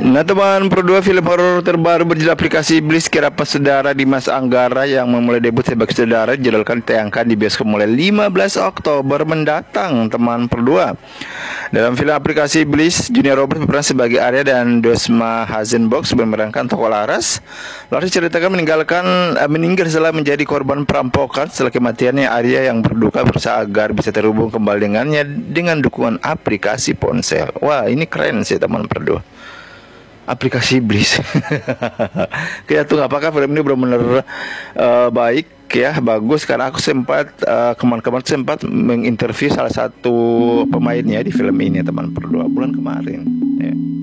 Nah teman, berdua film horor terbaru berjudul Aplikasi Iblis kira saudara Dimas Anggara yang memulai debut sebagai saudara dijadwalkan ditayangkan di bioskop mulai 15 Oktober mendatang teman berdua. Dalam film Aplikasi Iblis, Junior Robert berperan sebagai Arya dan Dosma Hazenbox memerankan tokoh Laras. Laras diceritakan meninggal setelah menjadi korban perampokan. Setelah kematiannya, Arya yang berduka berusaha agar bisa terhubung kembali dengannya dengan dukungan aplikasi ponsel. Wah, ini keren sih teman berdua. Aplikasi Iblis. Kita tunggu apakah film ini benar-benar baik ya, bagus. Karena aku sempat kemarin sempat menginterview salah satu pemainnya di film ini teman berdua bulan kemarin ya.